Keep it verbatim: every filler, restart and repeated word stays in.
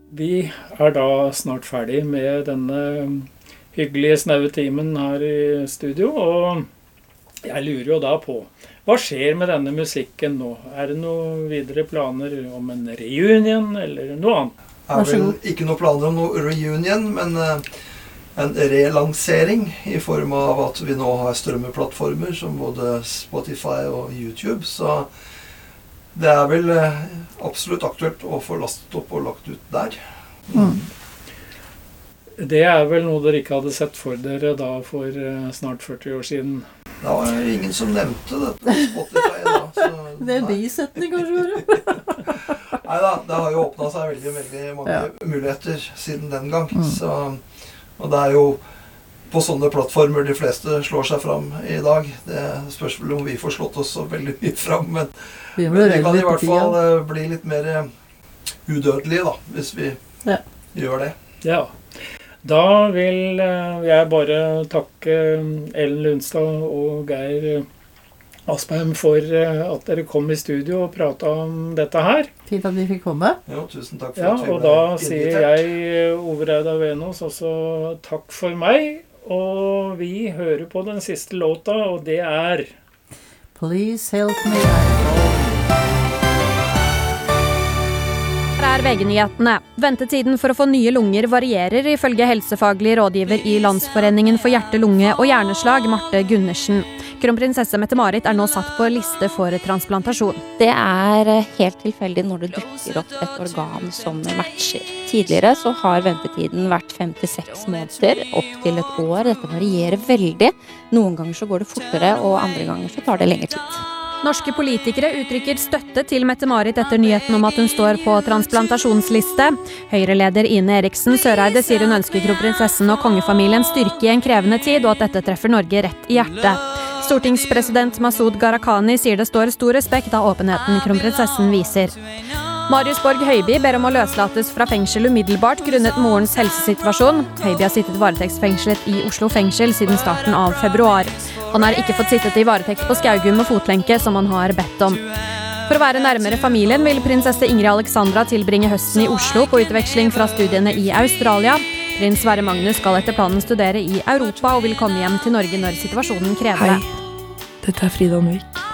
Vi er da snart ferdig med denne hyggelige snaue timen her i studio, og jeg lurer jo da på, hva skjer med denne musikken nå? Er det noen videre planer om en reunion eller noe annet? Det er vel ikke noen planer om noe reunion, men en relansering i form av at vi nå har strømmeplattformer som både Spotify og YouTube, så det er vel absolutt aktuelt å få lastet opp og lagt ut der. Mm. Det er vel noe dere ikke hadde sett for dere da for snart førti år siden? Det var ingen som nevnte dette på Spotify da. Så, det er bisetning kanskje? Neida, det har jo åpnet seg veldig, veldig mange ja. muligheter siden den gang. Mm. Så, og det er jo på sånne plattformer de fleste slår seg fram i dag. Det spørs vel om vi får slått oss så veldig mye fram, men vi, men vi kan i hvert fall uh, bli litt mer udødelige da, hvis vi ja. gjør det. Ja, da vil uh, jeg bare takke Ellen Lundstad og Geir Aspeim for uh, at dere kom i studio og pratet om dette her. Fint at vi fikk komme. Jo, tusen takk for ja, at vi og da sier jeg, Ove Reidar Venås, også takk for meg. Og vi hører på den siste låta, og det er Please Help Me. Her er V G-nyhetene. Ventetiden for å få nye lunger varierer ifølge helsefaglig rådgiver i Landsforeningen for hjerte, lunge og hjerneslag, Marte Gundersen. Kronprinsesse Mette-Marit er nå satt på liste for transplantasjon. Det er helt tilfeldig når det dukker opp et organ som matcher. Tidligere så har ventetiden vært fem til seks måneder, opp til et år. Dette varierer veldig. Noen ganger så går det fortere, og andre ganger så tar det lengre tid. Norske politikere uttrykker støtte til Mette-Marit etter nyheten om at hun står på transplantasjonsliste. Høyre-leder Ine Eriksen Søreide sier hun ønsker kronprinsessen og kongefamilien styrke i en krevende tid, og at dette treffer Norge rett i hjertet. Stortingspresident Masoud Gharahkhani sier det står stor respekt av åpenheten kronprinsessen viser. Marius Borg Høiby ber om å løslates fra fengsel umiddelbart grunnet morens helsesituasjon. Høiby har sittet varetektsfengslet i Oslo fengsel siden starten av februar. Han har ikke fått sittet i varetekt på Skaugum med fotlenke som han har bedt om. For å være nærmere familien vil prinsesse Ingrid Alexandra tilbringe høsten i Oslo på utveksling fra studiene i Australia. Prins Sverre Magnus skal etter planen studere i Europa og vil komme hjem til Norge når situasjonen krever det. Hei, dette er Frida Novik.